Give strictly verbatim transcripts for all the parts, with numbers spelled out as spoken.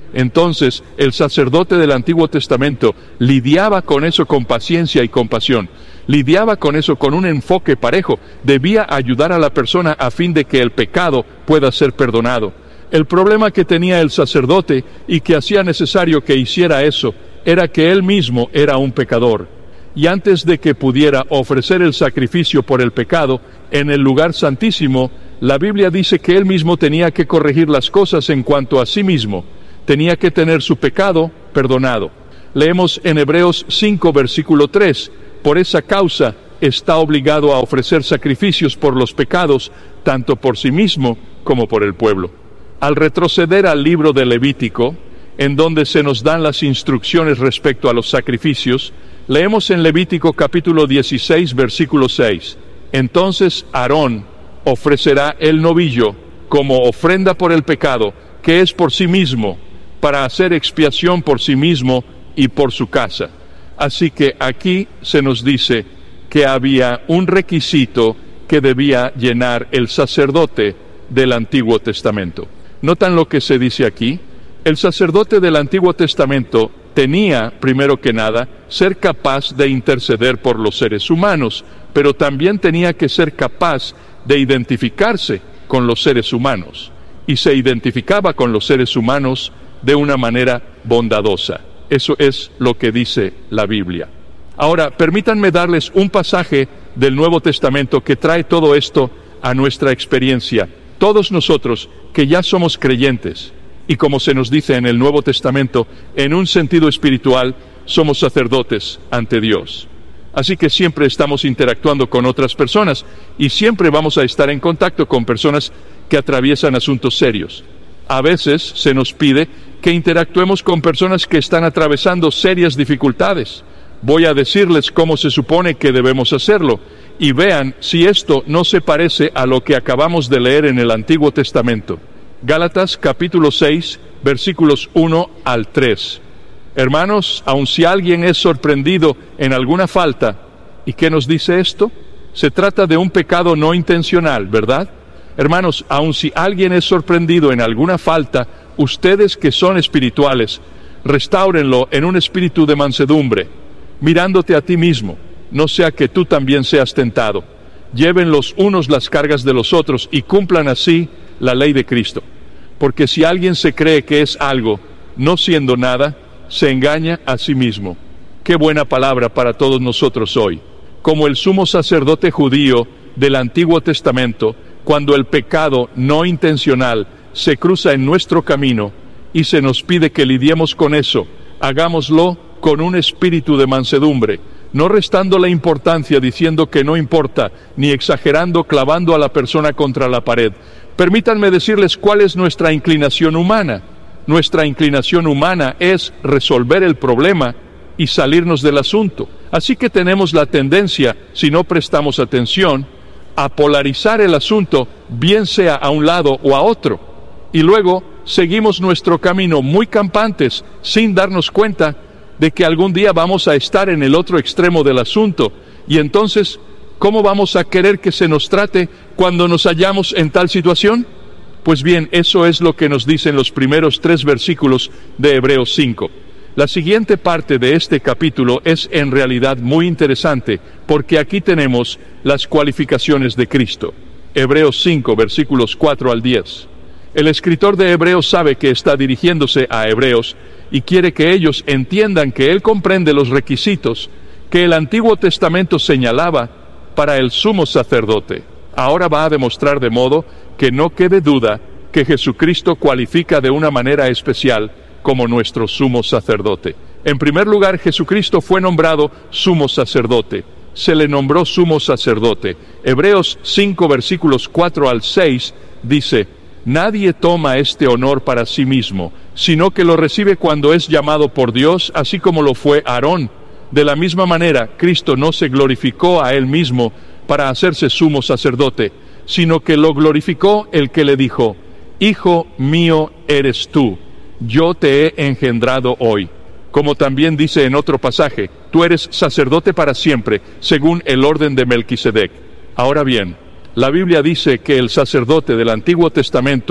Entonces, el sacerdote del Antiguo Testamento lidiaba con eso con paciencia y compasión. Lidiaba con eso con un enfoque parejo. Debía ayudar a la persona a fin de que el pecado pueda ser perdonado. El problema que tenía el sacerdote y que hacía necesario que hiciera eso era que él mismo era un pecador. Y antes de que pudiera ofrecer el sacrificio por el pecado en el lugar santísimo, la Biblia dice que él mismo tenía que corregir las cosas en cuanto a sí mismo. Tenía que tener su pecado perdonado. Leemos en Hebreos cinco, versículo tres, por esa causa está obligado a ofrecer sacrificios por los pecados, tanto por sí mismo como por el pueblo. Al retroceder al libro de Levítico, en donde se nos dan las instrucciones respecto a los sacrificios, leemos en Levítico capítulo dieciséis, versículo seis, entonces Aarón ofrecerá el novillo como ofrenda por el pecado, que es por sí mismo, para hacer expiación por sí mismo y por su casa. Así que aquí se nos dice que había un requisito que debía llenar el sacerdote del Antiguo Testamento. ¿Notan lo que se dice aquí? El sacerdote del Antiguo Testamento tenía, primero que nada, ser capaz de interceder por los seres humanos, pero también tenía que ser capaz de identificarse con los seres humanos. Y se identificaba con los seres humanos de una manera bondadosa. Eso es lo que dice la Biblia. Ahora, permítanme darles un pasaje del Nuevo Testamento que trae todo esto a nuestra experiencia. Todos nosotros que ya somos creyentes, y como se nos dice en el Nuevo Testamento, en un sentido espiritual, somos sacerdotes ante Dios. Así que siempre estamos interactuando con otras personas y siempre vamos a estar en contacto con personas que atraviesan asuntos serios. A veces se nos pide que interactuemos con personas que están atravesando serias dificultades. Voy a decirles cómo se supone que debemos hacerlo, y vean si esto no se parece a lo que acabamos de leer en el Antiguo Testamento. Gálatas capítulo seis, versículos uno al tres. Hermanos, aun si alguien es sorprendido en alguna falta, ¿y qué nos dice esto? Se trata de un pecado no intencional, ¿verdad? Hermanos, aun si alguien es sorprendido en alguna falta, ustedes que son espirituales, restáurenlo en un espíritu de mansedumbre, mirándote a ti mismo, no sea que tú también seas tentado. Lleven los unos las cargas de los otros y cumplan así la ley de Cristo. Porque si alguien se cree que es algo, no siendo nada, se engaña a sí mismo. Qué buena palabra para todos nosotros hoy. Como el sumo sacerdote judío del Antiguo Testamento, cuando el pecado no intencional se cruza en nuestro camino y se nos pide que lidiemos con eso, hagámoslo con un espíritu de mansedumbre, no restando la importancia diciendo que no importa, ni exagerando clavando a la persona contra la pared. Permítanme decirles cuál es nuestra inclinación humana. Nuestra inclinación humana es resolver el problema y salirnos del asunto. Así que tenemos la tendencia, si no prestamos atención, a polarizar el asunto, bien sea a un lado o a otro. Y luego seguimos nuestro camino muy campantes, sin darnos cuenta de que algún día vamos a estar en el otro extremo del asunto. Y entonces, ¿cómo vamos a querer que se nos trate cuando nos hallamos en tal situación? Pues bien, eso es lo que nos dicen los primeros tres versículos de Hebreos cinco. La siguiente parte de este capítulo es en realidad muy interesante, porque aquí tenemos las cualificaciones de Cristo. Hebreos cinco, versículos cuatro al diez. El escritor de Hebreos sabe que está dirigiéndose a hebreos y quiere que ellos entiendan que él comprende los requisitos que el Antiguo Testamento señalaba para el sumo sacerdote. Ahora va a demostrar de modo que no quede duda que Jesucristo cualifica de una manera especial como nuestro sumo sacerdote. En primer lugar, Jesucristo fue nombrado sumo sacerdote. Se le nombró sumo sacerdote. Hebreos cinco, versículos cuatro al seis, dice: nadie toma este honor para sí mismo, sino que lo recibe cuando es llamado por Dios, así como lo fue Aarón. De la misma manera, Cristo no se glorificó a él mismo para hacerse sumo sacerdote, sino que lo glorificó el que le dijo: Hijo mío eres tú, yo te he engendrado hoy. Como también dice en otro pasaje, tú eres sacerdote para siempre, según el orden de Melquisedec. Ahora bien, la Biblia dice que el sacerdote del Antiguo Testamento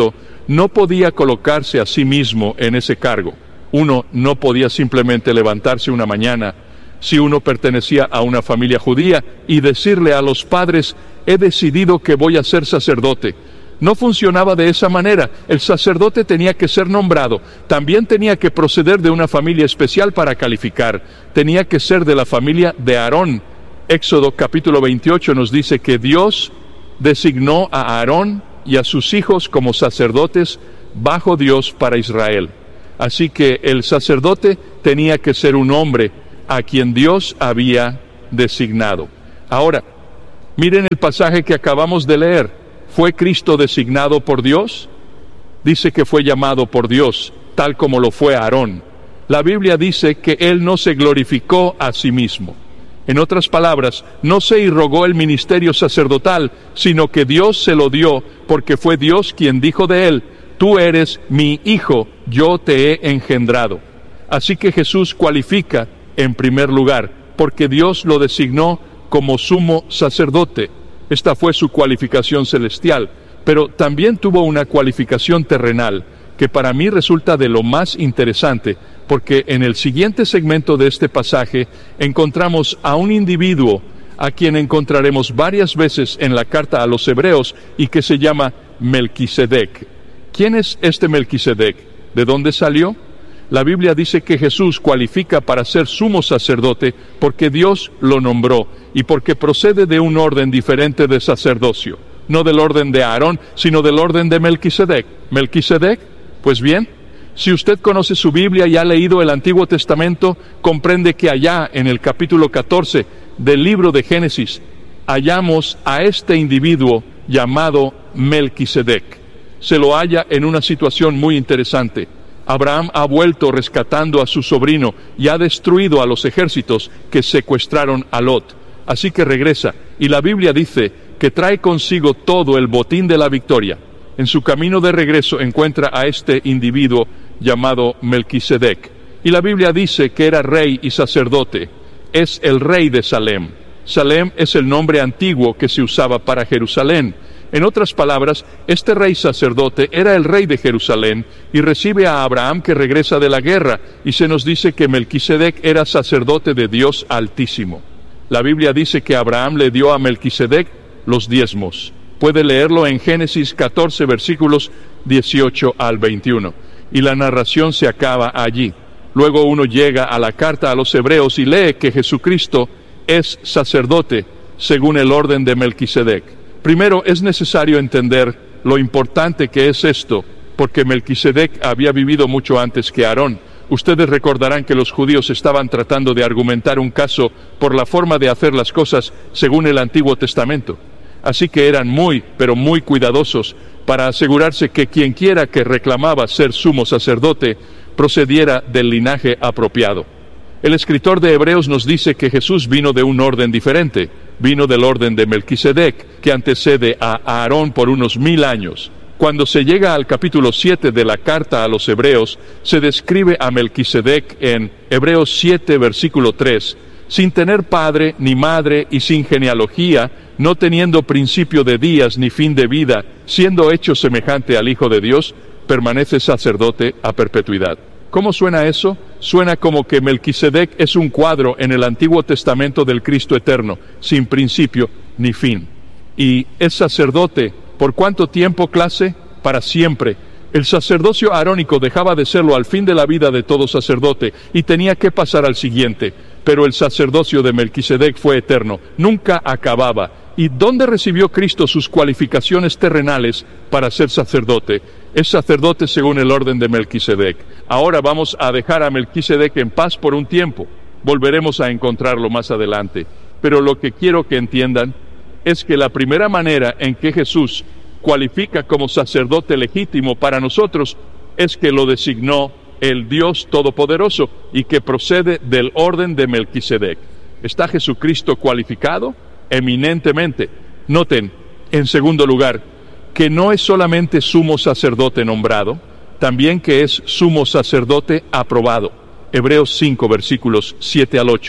no podía colocarse a sí mismo en ese cargo. Uno no podía simplemente levantarse una mañana, si uno pertenecía a una familia judía, y decirle a los padres, he decidido que voy a ser sacerdote. No funcionaba de esa manera. El sacerdote tenía que ser nombrado. También tenía que proceder de una familia especial para calificar. Tenía que ser de la familia de Aarón. Éxodo capítulo veintiocho nos dice que Dios designó a Aarón y a sus hijos como sacerdotes bajo Dios para Israel. Así que el sacerdote tenía que ser un hombre a quien Dios había designado. Ahora, miren el pasaje que acabamos de leer. ¿Fue Cristo designado por Dios? Dice que fue llamado por Dios, tal como lo fue Aarón. La Biblia dice que Él no se glorificó a sí mismo. En otras palabras, no se irrogó el ministerio sacerdotal, sino que Dios se lo dio, porque fue Dios quien dijo de Él, tú eres mi hijo, yo te he engendrado. Así que Jesús cualifica en primer lugar, porque Dios lo designó como sumo sacerdote. Esta fue su cualificación celestial, pero también tuvo una cualificación terrenal, que para mí resulta de lo más interesante, porque en el siguiente segmento de este pasaje encontramos a un individuo a quien encontraremos varias veces en la carta a los Hebreos y que se llama Melquisedec. ¿Quién es este Melquisedec? ¿De dónde salió? La Biblia dice que Jesús cualifica para ser sumo sacerdote porque Dios lo nombró y porque procede de un orden diferente de sacerdocio, no del orden de Aarón, sino del orden de Melquisedec. ¿Melquisedec? Pues bien, si usted conoce su Biblia y ha leído el Antiguo Testamento, comprende que allá en el capítulo catorce del libro de Génesis hallamos a este individuo llamado Melquisedec. Se lo halla en una situación muy interesante. Abraham ha vuelto rescatando a su sobrino y ha destruido a los ejércitos que secuestraron a Lot. Así que regresa, y la Biblia dice que trae consigo todo el botín de la victoria. En su camino de regreso encuentra a este individuo llamado Melquisedec. Y la Biblia dice que era rey y sacerdote. Es el rey de Salem. Salem es el nombre antiguo que se usaba para Jerusalén. En otras palabras, este rey sacerdote era el rey de Jerusalén y recibe a Abraham que regresa de la guerra, y se nos dice que Melquisedec era sacerdote de Dios Altísimo. La Biblia dice que Abraham le dio a Melquisedec los diezmos. Puede leerlo en Génesis catorce, versículos dieciocho al veintiuno. Y la narración se acaba allí. Luego uno llega a la carta a los Hebreos y lee que Jesucristo es sacerdote según el orden de Melquisedec. Primero es necesario entender lo importante que es esto, porque Melquisedec había vivido mucho antes que Aarón. Ustedes recordarán que los judíos estaban tratando de argumentar un caso por la forma de hacer las cosas según el Antiguo Testamento. Así que eran muy, pero muy cuidadosos para asegurarse que quienquiera que reclamaba ser sumo sacerdote procediera del linaje apropiado. El escritor de Hebreos nos dice que Jesús vino de un orden diferente, vino del orden de Melquisedec, que antecede a Aarón por unos mil años. Cuando se llega al capítulo siete de la carta a los Hebreos, se describe a Melquisedec en Hebreos siete, versículo tres, sin tener padre ni madre y sin genealogía, no teniendo principio de días ni fin de vida, siendo hecho semejante al Hijo de Dios, permanece sacerdote a perpetuidad. ¿Cómo suena eso? Suena como que Melquisedec es un cuadro en el Antiguo Testamento del Cristo eterno, sin principio ni fin. Y es sacerdote, ¿por cuánto tiempo, clase? Para siempre. El sacerdocio arónico dejaba de serlo al fin de la vida de todo sacerdote y tenía que pasar al siguiente. Pero el sacerdocio de Melquisedec fue eterno, nunca acababa. ¿Y dónde recibió Cristo sus cualificaciones terrenales para ser sacerdote? Es sacerdote según el orden de Melquisedec. Ahora vamos a dejar a Melquisedec en paz por un tiempo. Volveremos a encontrarlo más adelante. Pero lo que quiero que entiendan es que la primera manera en que Jesús cualifica como sacerdote legítimo para nosotros es que lo designó el Dios Todopoderoso y que procede del orden de Melquisedec. ¿Está Jesucristo cualificado? Eminentemente. Noten, en segundo lugar, que no es solamente sumo sacerdote nombrado, también que es sumo sacerdote aprobado. Hebreos cinco, versículos siete al ocho.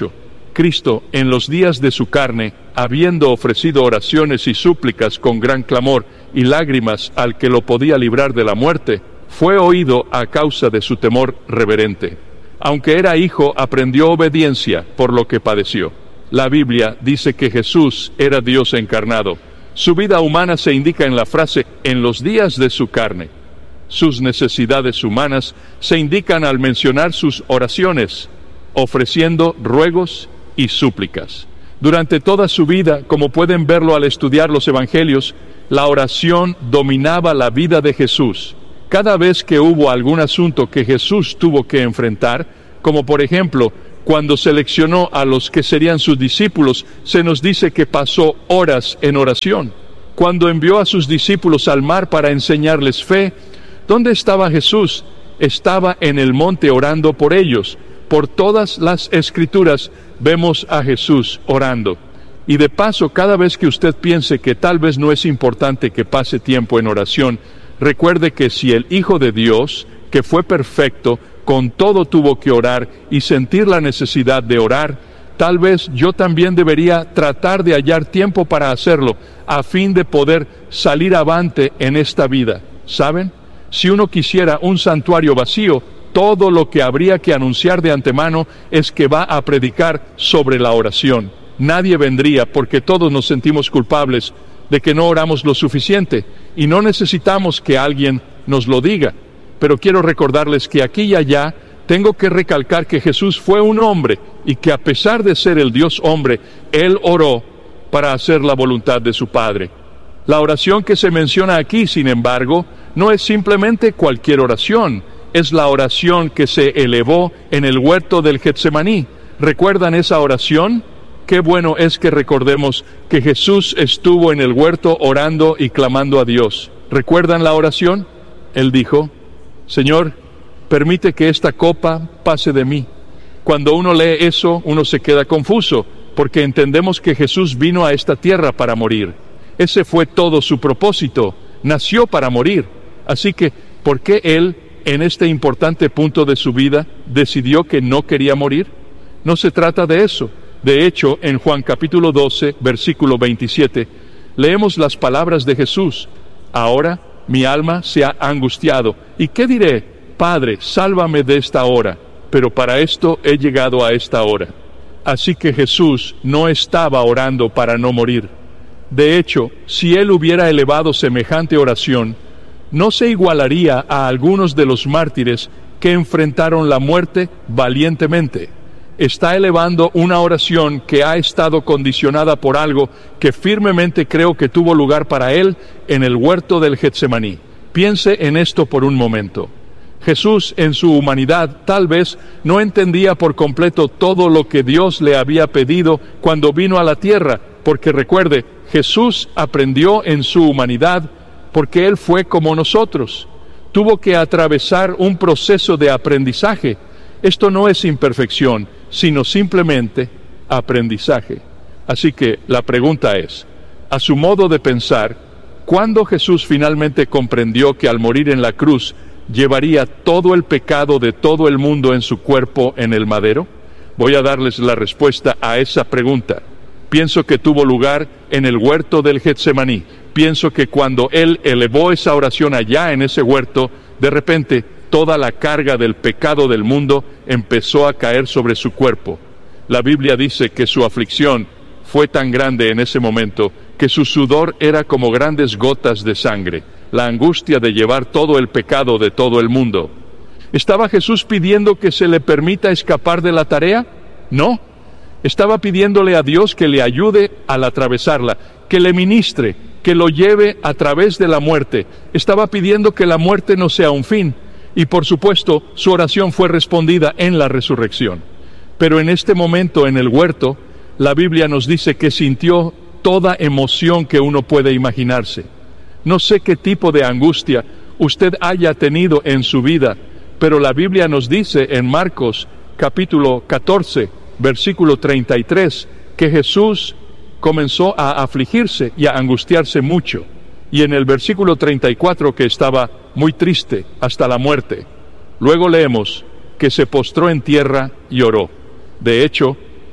Cristo, en los días de su carne, habiendo ofrecido oraciones y súplicas con gran clamor y lágrimas al que lo podía librar de la muerte, fue oído a causa de su temor reverente. Aunque era hijo, aprendió obediencia por lo que padeció. La Biblia dice que Jesús era Dios encarnado. Su vida humana se indica en la frase «en los días de su carne». Sus necesidades humanas se indican al mencionar sus oraciones, ofreciendo ruegos y súplicas. Durante toda su vida, como pueden verlo al estudiar los evangelios, la oración dominaba la vida de Jesús. Cada vez que hubo algún asunto que Jesús tuvo que enfrentar, como por ejemplo, cuando seleccionó a los que serían sus discípulos, se nos dice que pasó horas en oración. Cuando envió a sus discípulos al mar para enseñarles fe, ¿dónde estaba Jesús? Estaba en el monte orando por ellos. Por todas las Escrituras vemos a Jesús orando. Y de paso, cada vez que usted piense que tal vez no es importante que pase tiempo en oración, recuerde que si el Hijo de Dios, que fue perfecto, con todo tuvo que orar y sentir la necesidad de orar, tal vez yo también debería tratar de hallar tiempo para hacerlo, a fin de poder salir avante en esta vida. ¿Saben? Si uno quisiera un santuario vacío, todo lo que habría que anunciar de antemano es que va a predicar sobre la oración. Nadie vendría porque todos nos sentimos culpables de que no oramos lo suficiente y no necesitamos que alguien nos lo diga. Pero quiero recordarles que aquí y allá tengo que recalcar que Jesús fue un hombre y que a pesar de ser el Dios hombre, Él oró para hacer la voluntad de su Padre. La oración que se menciona aquí, sin embargo, no es simplemente cualquier oración, es la oración que se elevó en el huerto del Getsemaní. ¿Recuerdan esa oración? Qué bueno es que recordemos que Jesús estuvo en el huerto orando y clamando a Dios. ¿Recuerdan la oración? Él dijo: Señor, permite que esta copa pase de mí. Cuando uno lee eso, uno se queda confuso, porque entendemos que Jesús vino a esta tierra para morir. Ese fue todo su propósito, nació para morir. Así que, ¿por qué Él, en este importante punto de su vida, decidió que no quería morir? No se trata de eso. De hecho, en Juan capítulo doce, versículo veintisiete, leemos las palabras de Jesús: ahora mi alma se ha angustiado. ¿Y qué diré? Padre, sálvame de esta hora. Pero para esto he llegado a esta hora. Así que Jesús no estaba orando para no morir. De hecho, si Él hubiera elevado semejante oración, no se igualaría a algunos de los mártires que enfrentaron la muerte valientemente. Está elevando una oración que ha estado condicionada por algo que firmemente creo que tuvo lugar para Él en el huerto del Getsemaní. Piense en esto por un momento. Jesús, en su humanidad, tal vez no entendía por completo todo lo que Dios le había pedido cuando vino a la tierra, porque recuerde, Jesús aprendió en su humanidad porque Él fue como nosotros. Tuvo que atravesar un proceso de aprendizaje. Esto no es imperfección, sino simplemente aprendizaje. Así que la pregunta es, a su modo de pensar, ¿cuándo Jesús finalmente comprendió que al morir en la cruz llevaría todo el pecado de todo el mundo en su cuerpo en el madero? Voy a darles la respuesta a esa pregunta. Pienso que tuvo lugar en el huerto del Getsemaní. Pienso que cuando Él elevó esa oración allá en ese huerto, de repente toda la carga del pecado del mundo empezó a caer sobre su cuerpo. La Biblia dice que su aflicción fue tan grande en ese momento que su sudor era como grandes gotas de sangre, la angustia de llevar todo el pecado de todo el mundo. ¿Estaba Jesús pidiendo que se le permita escapar de la tarea? No. Estaba pidiéndole a Dios que le ayude al atravesarla, que le ministre, que lo lleve a través de la muerte. Estaba pidiendo que la muerte no sea un fin. Y por supuesto, su oración fue respondida en la resurrección. Pero en este momento en el huerto, la Biblia nos dice que sintió toda emoción que uno puede imaginarse. No sé qué tipo de angustia usted haya tenido en su vida, pero la Biblia nos dice en Marcos capítulo catorce, versículo treinta y tres, que Jesús comenzó a afligirse y a angustiarse mucho. Y en el versículo treinta y cuatro que estaba muy triste hasta la muerte. Luego leemos que se postró en tierra y oró. De hecho,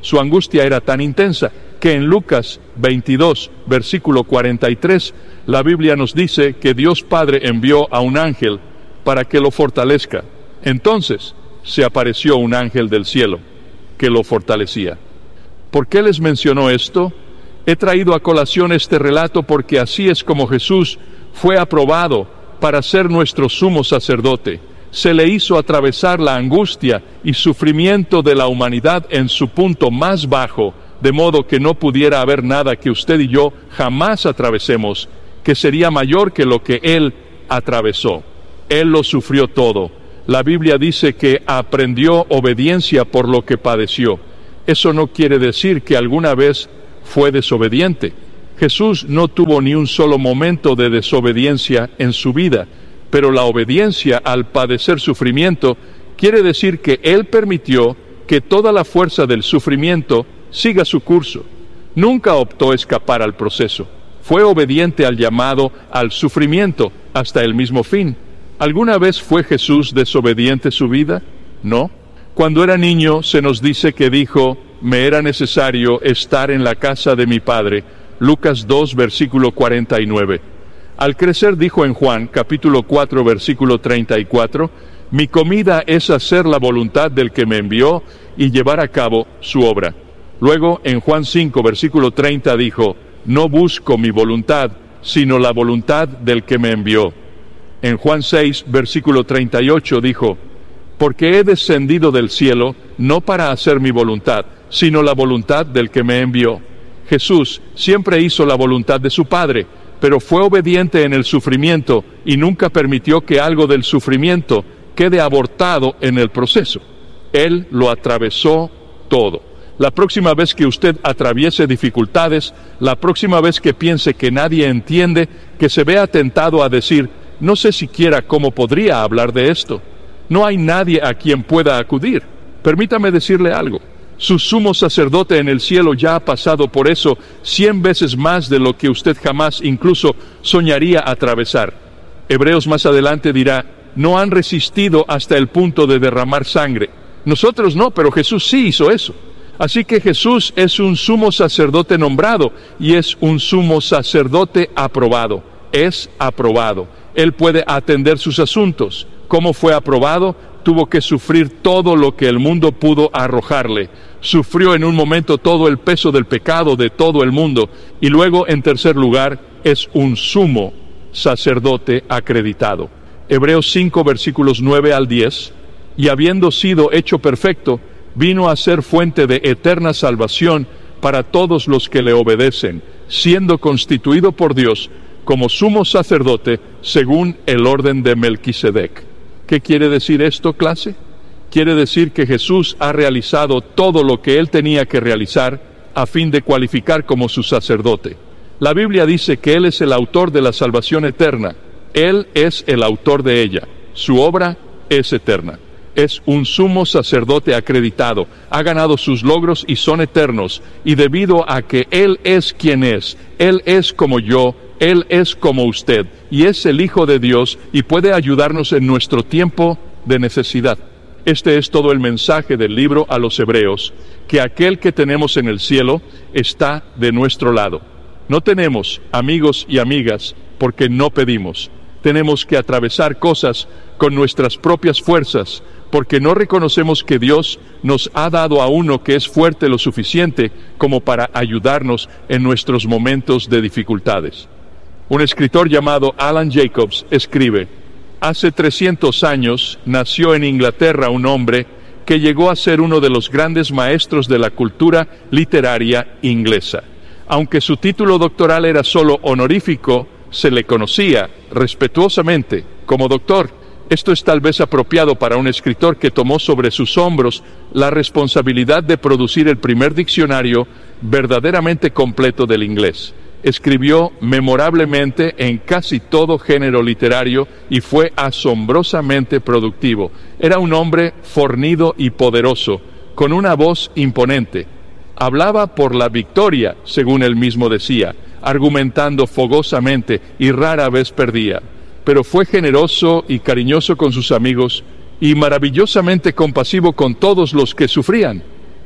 Su angustia era tan intensa que en Lucas veintidós, versículo cuarenta y tres, la Biblia nos dice que Dios Padre envió a un ángel para que lo fortalezca. Entonces se apareció un ángel del cielo que lo fortalecía. ¿Por qué les menciono esto? He traído a colación este relato porque así es como Jesús fue aprobado para ser nuestro sumo sacerdote. Se le hizo atravesar la angustia y sufrimiento de la humanidad en su punto más bajo, de modo que no pudiera haber nada que usted y yo jamás atravesemos, que sería mayor que lo que Él atravesó. Él lo sufrió todo. La Biblia dice que aprendió obediencia por lo que padeció. Eso no quiere decir que alguna vez fue desobediente. Jesús no tuvo ni un solo momento de desobediencia en su vida, pero la obediencia al padecer sufrimiento quiere decir que Él permitió que toda la fuerza del sufrimiento siga su curso. Nunca optó escapar al proceso. Fue obediente al llamado al sufrimiento hasta el mismo fin. ¿Alguna vez fue Jesús desobediente su vida? No. Cuando era niño se nos dice que dijo, me era necesario estar en la casa de mi padre. Lucas dos, versículo cuarenta y nueve. Al crecer dijo en Juan, capítulo cuatro, versículo treinta y cuatro, mi comida es hacer la voluntad del que me envió y llevar a cabo su obra. Luego, en Juan cinco, versículo treinta, dijo, no busco mi voluntad, sino la voluntad del que me envió. En Juan seis, versículo treinta y ocho, dijo, porque he descendido del cielo, no para hacer mi voluntad, sino la voluntad del que me envió. Jesús siempre hizo la voluntad de su Padre, pero fue obediente en el sufrimiento y nunca permitió que algo del sufrimiento quede abortado en el proceso. Él lo atravesó todo. La próxima vez que usted atraviese dificultades, la próxima vez que piense que nadie entiende, que se vea tentado a decir, no sé siquiera cómo podría hablar de esto. No hay nadie a quien pueda acudir. Permítame decirle algo. Su sumo sacerdote en el cielo ya ha pasado por eso cien veces más de lo que usted jamás incluso soñaría atravesar. Hebreos más adelante dirá, no han resistido hasta el punto de derramar sangre. Nosotros no, pero Jesús sí hizo eso. Así que Jesús es un sumo sacerdote nombrado y es un sumo sacerdote aprobado. Es aprobado. Él puede atender sus asuntos. ¿Cómo fue aprobado? Tuvo que sufrir todo lo que el mundo pudo arrojarle. Sufrió en un momento todo el peso del pecado de todo el mundo. Y luego, en tercer lugar, es un sumo sacerdote acreditado. Hebreos cinco, versículos nueve al diez. Y habiendo sido hecho perfecto, vino a ser fuente de eterna salvación para todos los que le obedecen, siendo constituido por Dios como sumo sacerdote según el orden de Melquisedec. ¿Qué quiere decir esto, clase? Quiere decir que Jesús ha realizado todo lo que Él tenía que realizar a fin de cualificar como su sacerdote. La Biblia dice que Él es el autor de la salvación eterna. Él es el autor de ella. Su obra es eterna. Es un sumo sacerdote acreditado. Ha ganado sus logros y son eternos. Y debido a que Él es quien es, Él es como yo, Él es como usted, y es el Hijo de Dios y puede ayudarnos en nuestro tiempo de necesidad. Este es todo el mensaje del libro a los Hebreos, que aquel que tenemos en el cielo está de nuestro lado. No tenemos amigos y amigas porque no pedimos. Tenemos que atravesar cosas con nuestras propias fuerzas, porque no reconocemos que Dios nos ha dado a uno que es fuerte lo suficiente como para ayudarnos en nuestros momentos de dificultades. Un escritor llamado Alan Jacobs escribe, hace trescientos años nació en Inglaterra un hombre que llegó a ser uno de los grandes maestros de la cultura literaria inglesa. Aunque su título doctoral era solo honorífico, se le conocía respetuosamente como doctor. Esto es tal vez apropiado para un escritor que tomó sobre sus hombros la responsabilidad de producir el primer diccionario verdaderamente completo del inglés. Escribió memorablemente en casi todo género literario y fue asombrosamente productivo. Era un hombre fornido y poderoso, con una voz imponente. Hablaba por la victoria, según él mismo decía, argumentando fogosamente y rara vez perdía. Pero fue generoso y cariñoso con sus amigos y maravillosamente compasivo con todos los que sufrían.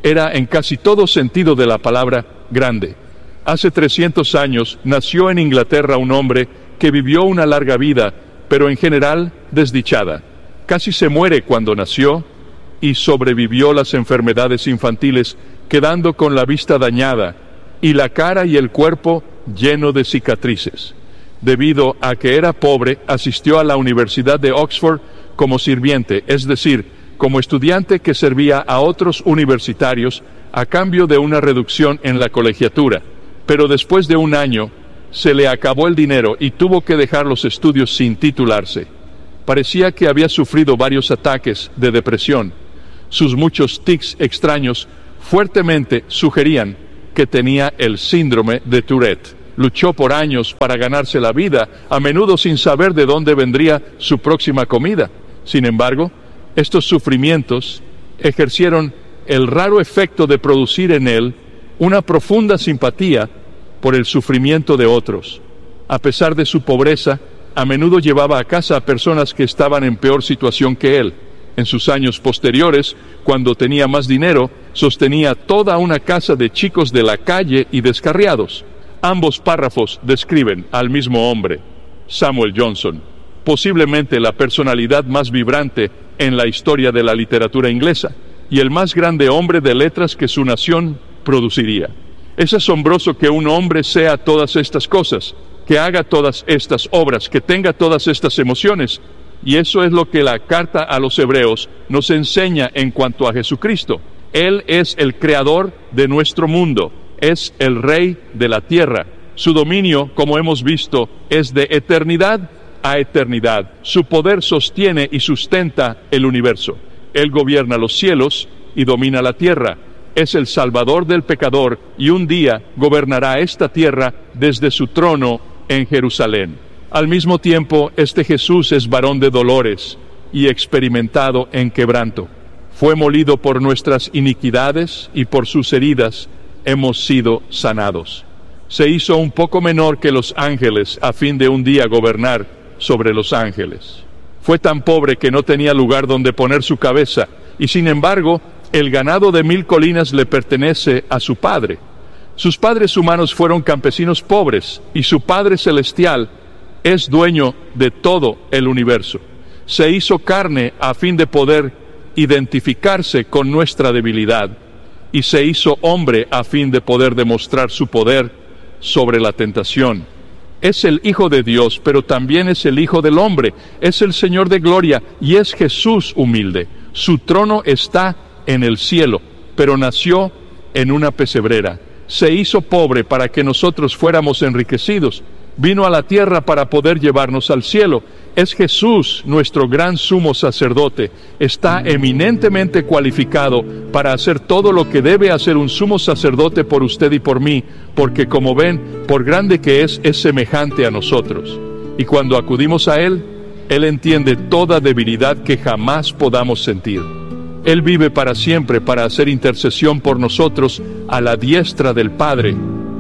era en casi todo sentido de la palabra grande. Hace trescientos años nació en Inglaterra un hombre que vivió una larga vida, pero en general desdichada. Casi se muere cuando nació y sobrevivió las enfermedades infantiles, quedando con la vista dañada y la cara y el cuerpo lleno de cicatrices. Debido a que era pobre, asistió a la Universidad de Oxford como sirviente, es decir, como estudiante que servía a otros universitarios a cambio de una reducción en la colegiatura. Pero después de un año, se le acabó el dinero y tuvo que dejar los estudios sin titularse. Parecía que había sufrido varios ataques de depresión. Sus muchos tics extraños fuertemente sugerían que tenía el síndrome de Tourette. Luchó por años para ganarse la vida, a menudo sin saber de dónde vendría su próxima comida. Sin embargo, estos sufrimientos ejercieron el raro efecto de producir en él una profunda simpatía por el sufrimiento de otros. A pesar de su pobreza, a menudo llevaba a casa a personas que estaban en peor situación que él. En sus años posteriores, cuando tenía más dinero, sostenía toda una casa de chicos de la calle y descarriados. Ambos párrafos describen al mismo hombre, Samuel Johnson, posiblemente la personalidad más vibrante en la historia de la literatura inglesa, y el más grande hombre de letras que su nación produciría. Es asombroso que un hombre sea todas estas cosas, que haga todas estas obras, que tenga todas estas emociones, y eso es lo que la carta a los Hebreos nos enseña en cuanto a Jesucristo. Él es el creador de nuestro mundo, es el rey de la tierra. Su dominio, como hemos visto, es de eternidad a eternidad. Su poder sostiene y sustenta el universo. Él gobierna los cielos y domina la tierra. Es el salvador del pecador y un día gobernará esta tierra desde su trono en Jerusalén. Al mismo tiempo, este Jesús es varón de dolores y experimentado en quebranto. Fue molido por nuestras iniquidades y por sus heridas hemos sido sanados. Se hizo un poco menor que los ángeles a fin de un día gobernar sobre los ángeles. Fue tan pobre que no tenía lugar donde poner su cabeza, y sin embargo, el ganado de mil colinas le pertenece a su Padre. Sus padres humanos fueron campesinos pobres, y su Padre celestial es dueño de todo el universo. Se hizo carne a fin de poder identificarse con nuestra debilidad, y se hizo hombre a fin de poder demostrar su poder sobre la tentación. Es el Hijo de Dios, pero también es el Hijo del hombre, es el Señor de gloria, y es Jesús humilde. Su trono está en el cielo, pero nació en una pesebrera. Se hizo pobre para que nosotros fuéramos enriquecidos. Vino a la tierra para poder llevarnos al cielo. Es Jesús, nuestro gran sumo sacerdote. Está eminentemente cualificado para hacer todo lo que debe hacer un sumo sacerdote por usted y por mí, porque como ven, por grande que es, es semejante a nosotros. Y cuando acudimos a Él, Él entiende toda debilidad que jamás podamos sentir. Él vive para siempre para hacer intercesión por nosotros a la diestra del Padre.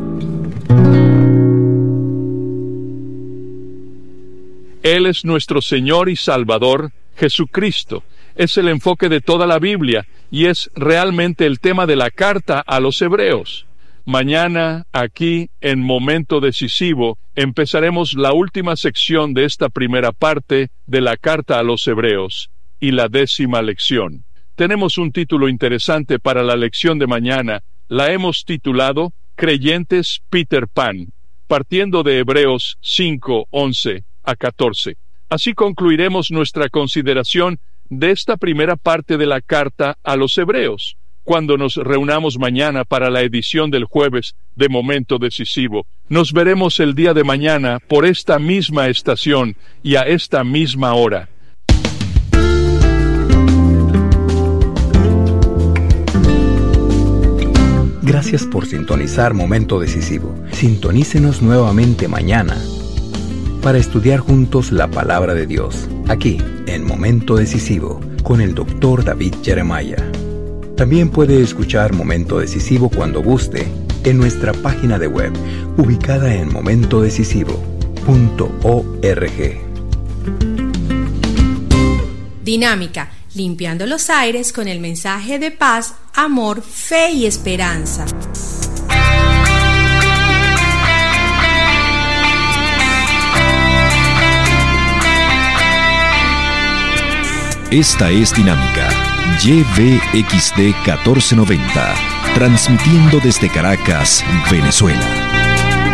Él es nuestro Señor y Salvador, Jesucristo. Es el enfoque de toda la Biblia y es realmente el tema de la carta a los Hebreos. Mañana, aquí, en Momento Decisivo, empezaremos la última sección de esta primera parte de la carta a los Hebreos y la décima lección. Tenemos un título interesante para la lección de mañana. La hemos titulado Creyentes Peter Pan, partiendo de Hebreos cinco, once a catorce. Así concluiremos nuestra consideración de esta primera parte de la carta a los Hebreos, cuando nos reunamos mañana para la edición del jueves de Momento Decisivo. Nos veremos el día de mañana por esta misma estación y a esta misma hora. Gracias por sintonizar Momento Decisivo. Sintonícenos nuevamente mañana para estudiar juntos la Palabra de Dios, aquí en Momento Decisivo, con el doctor David Jeremiah. También puede escuchar Momento Decisivo cuando guste en nuestra página de web, ubicada en momento decisivo punto org. Dinámica, limpiando los aires con el mensaje de paz amor, fe y esperanza. Esta es Dinámica Y V X D catorce noventa, transmitiendo desde Caracas, Venezuela.